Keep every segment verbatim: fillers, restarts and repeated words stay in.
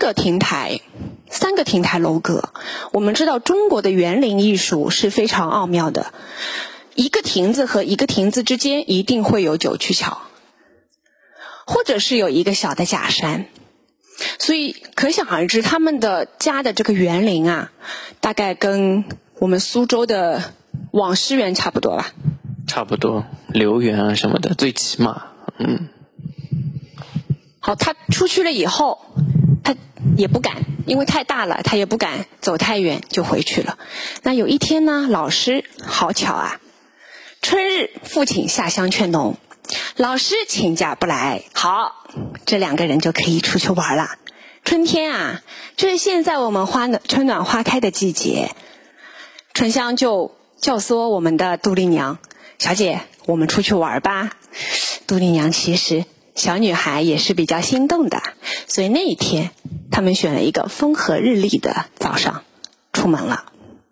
个亭台，三个亭台楼阁。我们知道中国的园林艺术是非常奥妙的，一个亭子和一个亭子之间一定会有九曲桥，或者是有一个小的假山。所以可想而知，他们的家的这个园林啊，大概跟我们苏州的网师园差不多吧。 差不多，留园啊什么的，最起码，嗯。 好，他出去了以后，他也不敢，因为太大了，他也不敢走太远，就回去了。那有一天呢，老师好巧啊，春日父亲下乡劝农，老师请假不来，好，这两个人就可以出去玩了。春天啊，就是现在我们花春暖花开的季节，春香就教唆我们的杜丽娘，小姐，我们出去玩吧。杜丽娘其实小女孩也是比较心动的，所以那一天他们选了一个风和日丽的早上出门了。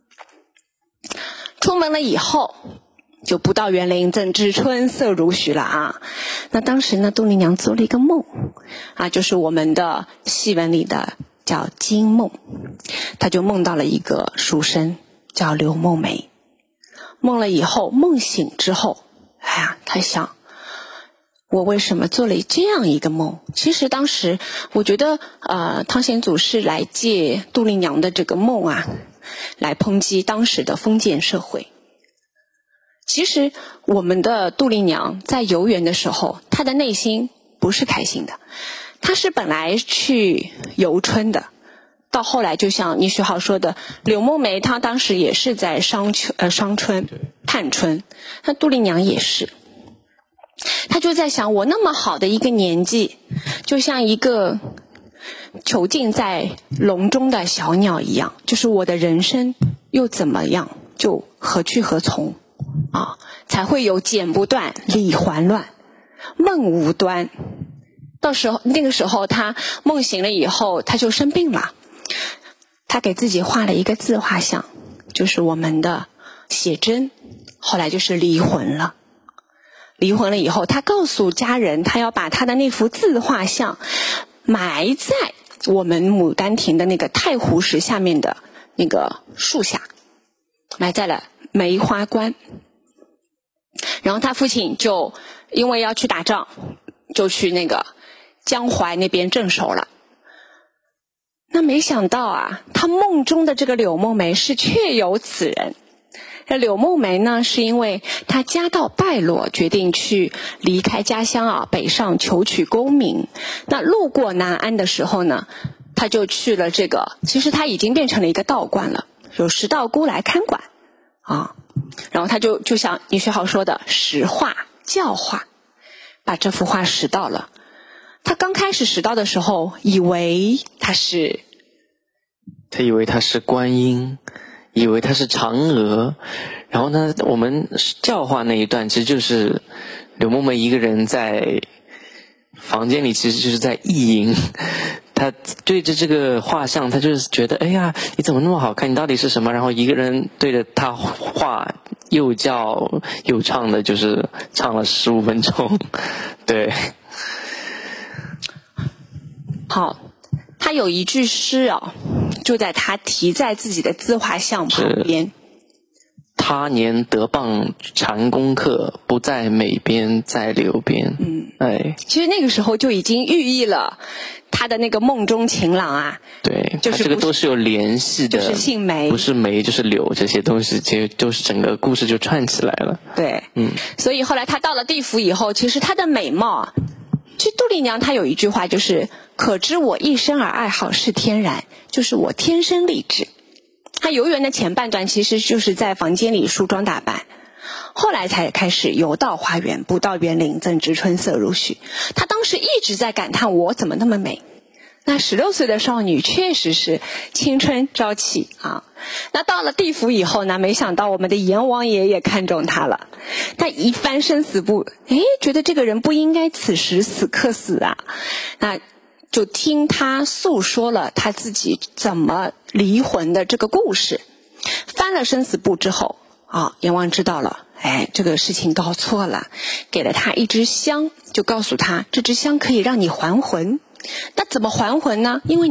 出门了以后就不到园林正值春色如许了啊。那当时呢，杜丽娘做了一个梦啊，就是我们的戏文里的叫惊梦。她就梦到了一个书生叫柳梦梅。梦了以后，梦醒之后，哎呀，她想，我为什么做了这样一个梦？其实当时我觉得呃，汤显祖是来借杜丽娘的这个梦啊，来抨击当时的封建社会。其实我们的杜丽娘在游园的时候，她的内心不是开心的，她是本来去游春的，到后来就像倪旭浩说的，柳梦梅她当时也是在商秋呃商春探春，那杜丽娘也是，她就在想，我那么好的一个年纪，就像一个囚禁在笼中的小鸟一样，就是我的人生又怎么样，就何去何从啊，才会有剪不断理还乱梦无端。到时候那个时候他梦醒了以后，他就生病了，他给自己画了一个自画像，就是我们的写真，后来就是离魂了。离魂了以后，他告诉家人，他要把他的那幅自画像埋在我们牡丹亭的那个太湖石下面的那个树下，埋在了梅花关。然后他父亲就因为要去打仗，就去那个江淮那边镇守了。那没想到啊，他梦中的这个柳梦梅是确有此人。这柳梦梅呢，是因为她家道败落，决定去离开家乡啊，北上求取功名。那路过南安的时候呢，她就去了这个，其实她已经变成了一个道观了，有石道姑来看管啊。然后她就就像倪旭浩说的，石画教化，把这幅画拾到了。她刚开始拾到的时候，以为她是， 她以为她是观音，以为她是嫦娥。然后呢，我们教化那一段其实就是柳梦梅一个人在房间里，其实就是在意淫。她对着这个画像，她就是觉得，哎呀，你怎么那么好看？你到底是什么？然后一个人对着她画，又叫又唱的，就是唱了十五分钟。对， 好，他有一句诗啊，就在他题在自己的自画像旁边。 他年得傍蟾宫客，不在美边在流边。嗯，哎， 其实那个时候就已经寓意了他的那个梦中情郎啊。 对， 就是这个都是有联系的， 就是姓梅， 不是梅就是柳，这些东西其实就是整个故事就串起来了。 对， 嗯， 所以后来他到了地府以后，其实他的美貌啊，其实杜丽娘她有一句话就是“可知我一生而爱好是天然”，就是我天生丽质。他游园的前半段其实就是在房间里梳妆打扮，后来才开始游到花园，不到园林正值春色如许。他当时一直在感叹我怎么那么美。那十六岁的少女确实是青春朝气啊。那到了地府以后呢，没想到我们的阎王爷也看中她了。他一翻生死簿，诶，觉得这个人不应该此时此刻死啊。那就听他诉说了他自己怎么离魂的这个故事。翻了生死簿之后啊，阎王知道了，哎，这个事情搞错了，给了他一支香，就告诉他这支香可以让你还魂。那怎么还魂呢？因为